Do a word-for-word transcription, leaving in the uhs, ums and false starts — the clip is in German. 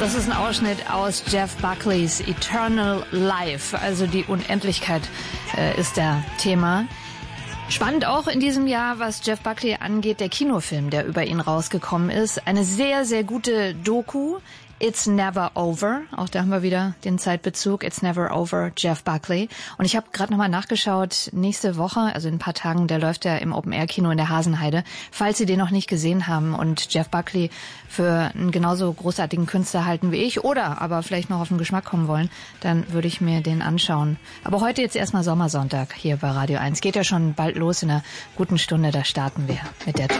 Das ist ein Ausschnitt aus Jeff Buckleys Eternal Life, also die Unendlichkeit äh, ist der Thema. Spannend auch in diesem Jahr, was Jeff Buckley angeht, der Kinofilm, der über ihn rausgekommen ist. Eine sehr, sehr gute Doku. It's Never Over. Auch da haben wir wieder den Zeitbezug. It's Never Over, Jeff Buckley. Und ich habe gerade nochmal nachgeschaut, nächste Woche, also in ein paar Tagen, der läuft ja im Open-Air-Kino in der Hasenheide. Falls Sie den noch nicht gesehen haben und Jeff Buckley für einen genauso großartigen Künstler halten wie ich oder aber vielleicht noch auf den Geschmack kommen wollen, dann würde ich mir den anschauen. Aber heute jetzt erstmal Sommersonntag hier bei Radio eins. Geht ja schon bald los in einer guten Stunde, da starten wir mit der